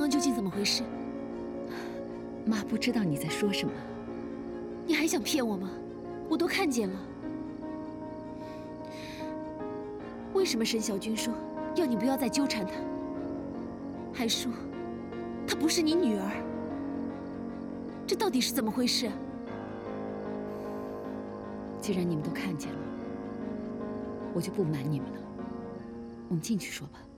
刚究竟怎么回事？ 妈不知道你在说什么。 你还想骗我吗？我都看见了。为什么沈小军说要你不要再纠缠他，还说她不是你女儿？这到底是怎么回事？ 既然你们都看见了，我就不瞒你们了。我们进去说吧。